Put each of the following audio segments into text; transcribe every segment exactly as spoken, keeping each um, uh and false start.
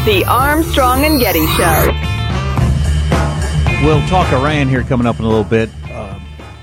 The Armstrong and Getty Show. We'll talk Iran here coming up in a little bit. Uh,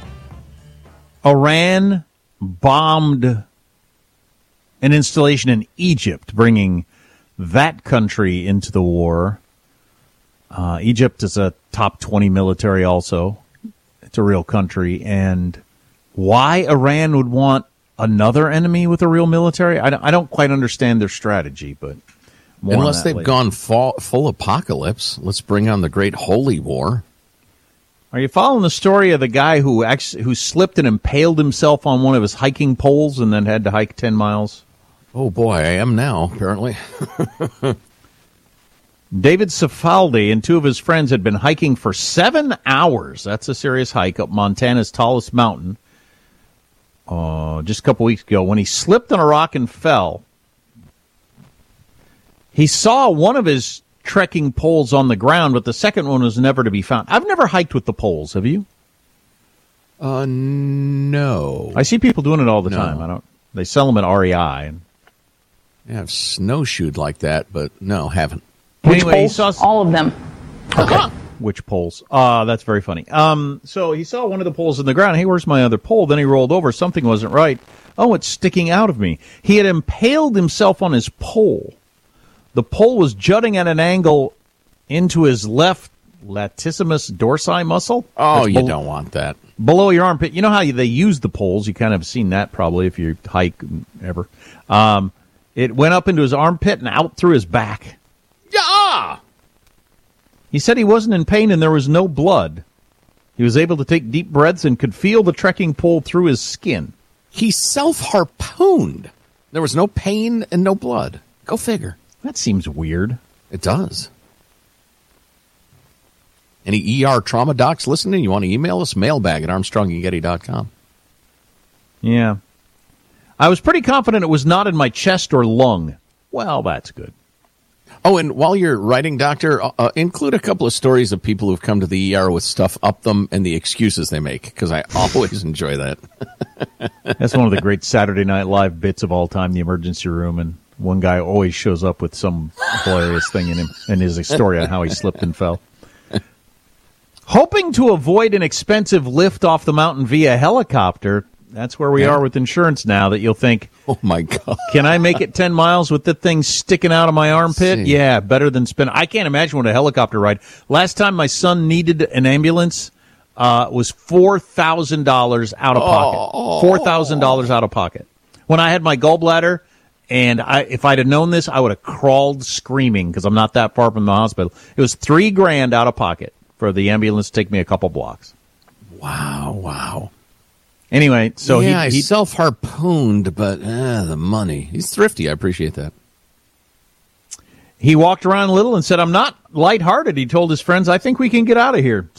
Iran bombed an installation in Egypt, bringing that country into the war. Uh, Egypt is a top twenty military also. It's a real country. And why Iran would want another enemy with a real military, I don't, I don't quite understand their strategy, but more unless they've later. gone fall, full apocalypse, let's bring on the Great Holy War. Are you following the story of the guy who actually, who slipped and impaled himself on one of his hiking poles and then had to hike ten miles? Oh, boy, I am now, apparently. David Cifaldi and two of his friends had been hiking for seven hours. That's a serious hike up Montana's tallest mountain uh, just a couple weeks ago. When he slipped on a rock and fell, he saw one of his trekking poles on the ground, but the second one was never to be found. I've never hiked with the poles. Have you? Uh, no. I see people doing it all the No. time. I don't. They sell them at R E I. And Yeah, I've snowshoed like that, but no, haven't. Which anyway, he poles? saw All of them. Okay. Which poles? Uh, that's very funny. Um, so he saw one of the poles in the ground. Hey, where's my other pole? Then he rolled over. Something wasn't right. Oh, it's sticking out of me. He had impaled himself on his pole. The pole was jutting at an angle into his left latissimus dorsi muscle. Oh, That's you bel- don't want that. Below your armpit. You know how they use the poles? You kind of have seen that probably if you hike ever. Um, it went up into his armpit and out through his back. Yeah. He said he wasn't in pain and there was no blood. He was able to take deep breaths and could feel the trekking pole through his skin. He self-harpooned. There was no pain and no blood. Go figure. That seems weird. It does. Any E R trauma docs listening? You want to email us? Mailbag at armstrong and getty dot com. Yeah. I was pretty confident it was not in my chest or lung. Well, that's good. Oh, and while you're writing, Doctor, uh, include a couple of stories of people who've come to the E R with stuff up them and the excuses they make, because I always enjoy that. That's one of the great Saturday Night Live bits of all time, the emergency room, and one guy always shows up with some hilarious thing in him and his story on how he slipped and fell. Hoping to avoid an expensive lift off the mountain via helicopter, that's where we Yeah. are with insurance now, that you'll think, Oh, my God. can I make it ten miles with the thing sticking out of my armpit? See. Yeah, better than spend. I can't imagine what a helicopter ride. Last time my son needed an ambulance uh, was four thousand dollars out of pocket. Oh. four thousand dollars out of pocket. When I had my gallbladder, and I, if I'd have known this, I would have crawled screaming because I'm not that far from the hospital. It was three grand out of pocket for the ambulance to take me a couple blocks. Wow, wow. Anyway, so yeah, he, he I self-harpooned, but uh, the money. He's thrifty. I appreciate that. He walked around a little and said, I'm not lighthearted. He told his friends, I think we can get out of here.